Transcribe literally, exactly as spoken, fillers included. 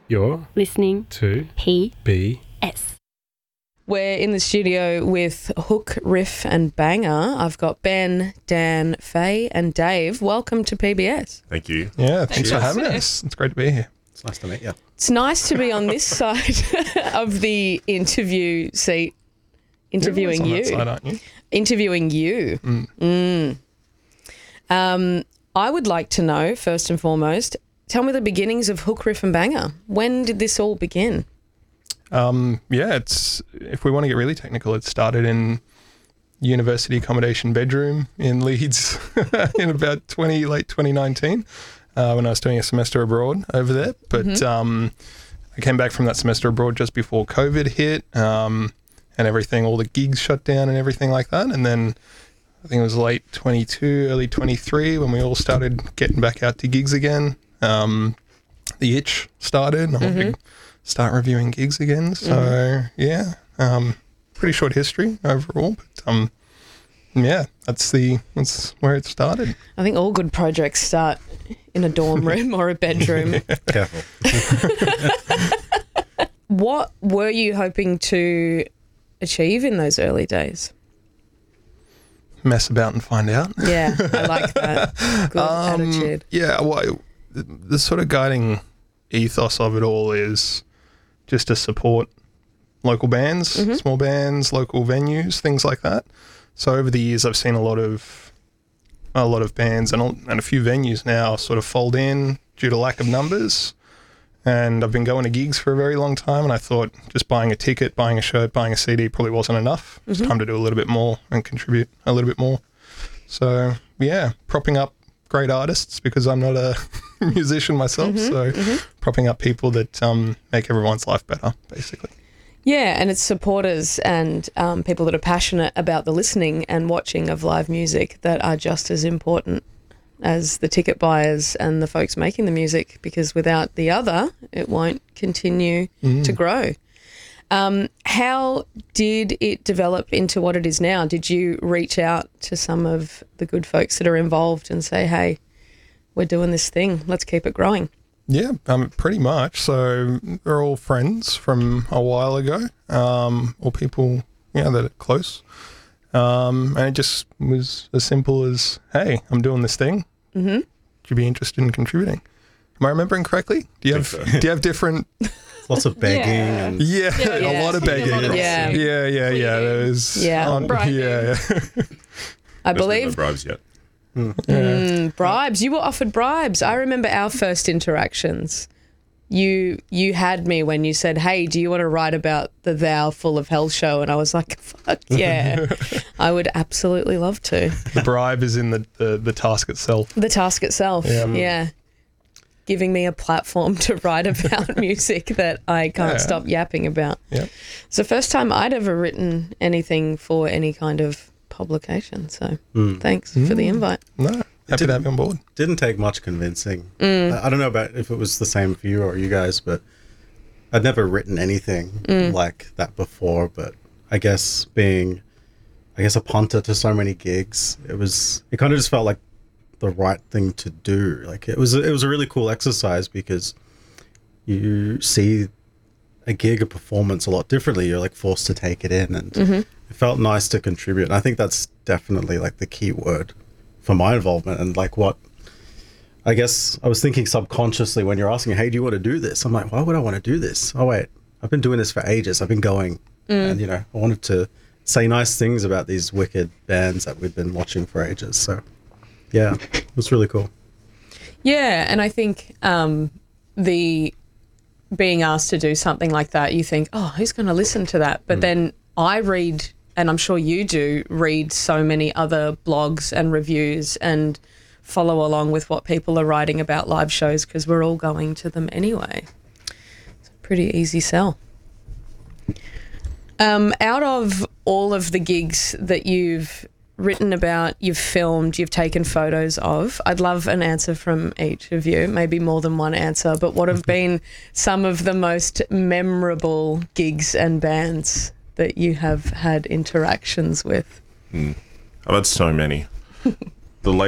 You're listening to P B S. We're in the studio with Hook, Riff and Banger. I've got Ben, Dan, Faye and Dave. Welcome to P B S. Thank you. Yeah, thanks Cheers. for having us. It's great to be here. It's nice to meet you. It's nice to be on this side of the interview seat, interviewing You're you. always on that side, aren't you? Interviewing you. Mm. Mm. Um, I would like to know, first and foremost, tell me the beginnings of Hook, Riff and Banger. When did this all begin? Um, yeah, it's if we want to get really technical, it started in university accommodation bedroom in Leeds in about twenty late twenty nineteen uh, when I was doing a semester abroad over there. But Mm-hmm. um, I came back from that semester abroad just before COVID hit um, and everything, all the gigs shut down and everything like that. And then I think it was late twenty-two, early twenty-three when we all started getting back out to gigs again. Um, the itch started and I wanted to start reviewing gigs again. So, mm-hmm. yeah, um, pretty short history overall. But, um, yeah, that's the that's where it started. I think all good projects start in a dorm room or a bedroom. Careful. What were you hoping to achieve in those early days? Mess about and find out. Yeah, I like that. Good Um, attitude. Yeah, well, the, the sort of guiding ethos of it all is just to support local bands, Mm-hmm. small bands, local venues, things like that. So over the years, I've seen a lot of a lot of bands and a, and a few venues now sort of fold in due to lack of numbers. And I've been going to gigs for a very long time, and I thought just buying a ticket, buying a shirt, buying a C D probably wasn't enough. It's Mm-hmm. time to do a little bit more and contribute a little bit more. So yeah, propping up great artists because I'm not a musician myself. Mm-hmm. So propping up people that um, make everyone's life better, basically. Yeah, and it's supporters and um, people that are passionate about the listening and watching of live music that are just as important as the ticket buyers and the folks making the music, because without the other, it won't continue to grow. Um, how did it develop into what it is now? Did you reach out to some of the good folks that are involved and say, hey, we're doing this thing, let's keep it growing? Yeah, um, pretty much. So they're all friends from a while ago, um, or people, you know, that are close. Um, and it just was as simple as, hey, I'm doing this thing. Mm-hmm. Would you be interested in contributing? Am I remembering correctly? Do you have Think so. do you have different? Lots of begging Yeah. and Yeah, Yeah. a lot of A begging. lot of Yeah. yeah, yeah, yeah. There was Yeah. on- Bribing. yeah, yeah. I no believe bribes yet. Mm, bribes. You were offered bribes. I remember our first interactions. You you had me when you said, hey, do you want to write about the Thou Full of Hell show? And I was like, fuck yeah. I would absolutely love to. The bribe is in the, the, the task itself. The task itself. Yeah. Yeah. Giving me a platform to write about music that I can't Yeah. stop yapping about. Yeah. It's the first time I'd ever written anything for any kind of publication. So thanks for the invite. No, happy to have you on board. Didn't take much convincing. I, I don't know about if it was the same for you or you guys, but I'd never written anything like that before. But I guess being, I guess a punter to so many gigs, it was, it kind of just felt like the right thing to do. Like it was, it was a really cool exercise because you see a gig, a performance a lot differently. You're like forced to take it in, and it felt nice to contribute. And I think that's definitely like the key word for my involvement. And like what, I guess I was thinking subconsciously when you're asking, hey, do you want to do this? I'm like, why would I want to do this? Oh wait, I've been doing this for ages. I've been going and, you know, I wanted to say nice things about these wicked bands that we've been watching for ages. So yeah, it was really cool. Yeah, and I think um, the being asked to do something like that, you think, oh, who's going to listen to that? But then I read, and I'm sure you do, read so many other blogs and reviews and follow along with what people are writing about live shows because we're all going to them anyway. It's a pretty easy sell. Um, out of all of the gigs that you've written about, you've filmed, you've taken photos of, I'd love an answer from each of you, maybe more than one answer, but what have been some of the most memorable gigs and bands that you have had interactions with? I've had so many.